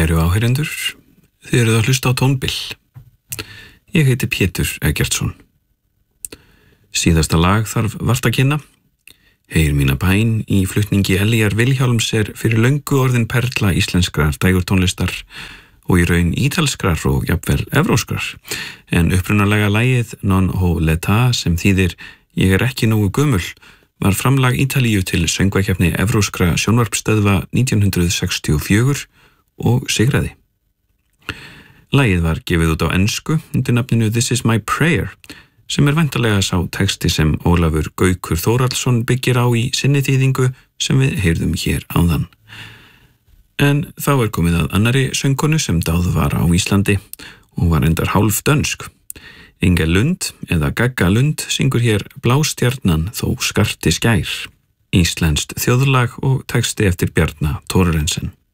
Kæru áheyrendur, þið eruð að hlusta á Tónbill. Ég heiti Pétur Eggertsson. Síðasta lag þarf vart að kynna. Heyr mína bæn í flutningi Elíar Vilhjálms fyrir löngu orðin perla íslenskrar dægurtónlistar og í raun ítalskrar og jafnvel evróskrar. En upprunalega lagið Non ho l'età sem þýðir Ég ekki nógu gömul var framlag Ítalíu til söngvakeppni evróskra sjónvarpsstöðva 1964 og sigraði. Lagið var gefið út á ensku undir nafninu This is my prayer sem væntanlega sá texti sem Ólafur Gaukur Þórhallsson byggir á í sinni þýðingu sem við heyrðum hér áðan. En þá komið að annarri söngkonu sem dáð var á Íslandi og var endar hálf dönsk. Inga Lund eða Gagga Lund syngur hér Blástjarnan þó skarti skær, íslenskt þjóðlag og texti eftir Bjarna Thorarensen.